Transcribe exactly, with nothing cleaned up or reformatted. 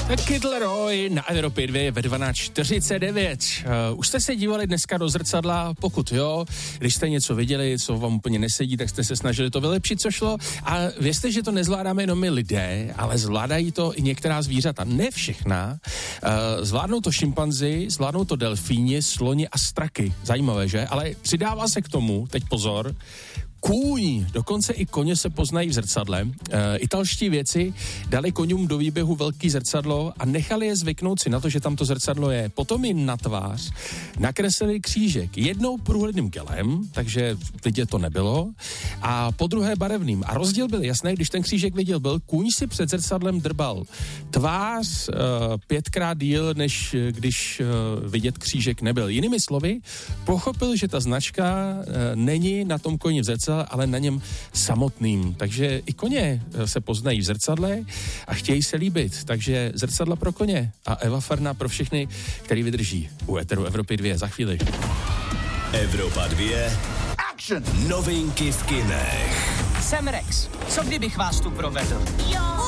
Kid Laroi na Evropě dva ve dvanáct čtyřicet devět. Uh, už jste se dívali dneska do zrcadla? Pokud jo, když jste něco viděli, co vám úplně nesedí, tak jste se snažili to vylepšit, co šlo. A věřte, že to nezvládáme jenom my lidé, ale zvládají to i některá zvířata. Ne všechna. Uh, zvládnou to šimpanzi, zvládnou to delfíni, sloni a straky. Zajímavé, že? Ale přidává se k tomu, teď pozor, kůň, dokonce i koně se poznají v zrcadle. E, italští vědci dali koňům do výběhu velký zrcadlo a nechali je zvyknout si na to, že tam to zrcadlo je. Potom jim na tvář nakreslili křížek. Jednou průhledným gelem, takže vidět to nebylo, a po druhé barevným. A rozdíl byl jasný, když ten křížek viděl byl, kůň si před zrcadlem drbal tvář e, pětkrát díl, než když e, vidět křížek nebyl. Jinými slovy, pochopil, že ta značka e, není na tom koni v zrcadle, ale na něm samotným. Takže i koně se poznají v zrcadle a chtějí se líbit. Takže zrcadla pro koně a Eva Farná pro všechny, který vydrží u éteru Evropy dva za chvíli. Evropa dva. Action! Novinky v kinech. Jsem Rex. Co kdybych vás tu provedl? Jo!